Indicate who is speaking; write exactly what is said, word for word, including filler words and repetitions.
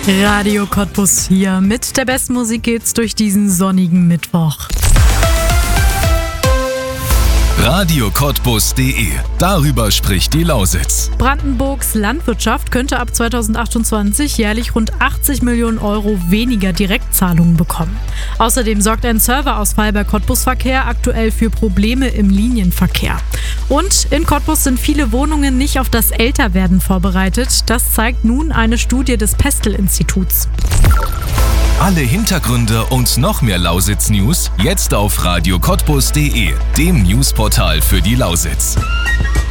Speaker 1: Radio Cottbus hier. Mit der besten Musik geht's durch diesen sonnigen Mittwoch.
Speaker 2: Radio Cottbus punkt de. Darüber spricht die Lausitz.
Speaker 1: Brandenburgs Landwirtschaft könnte ab zweitausendachtundzwanzig jährlich rund achtzig Millionen Euro weniger Direktzahlungen bekommen. Außerdem sorgt ein Serverausfall bei Cottbus Verkehr aktuell für Probleme im Linienverkehr. Und in Cottbus sind viele Wohnungen nicht auf das Älterwerden vorbereitet. Das zeigt nun eine Studie des Pestel-Instituts.
Speaker 2: Alle Hintergründe und noch mehr Lausitz-News jetzt auf Radio Cottbus punkt de, dem Newsportal für die Lausitz.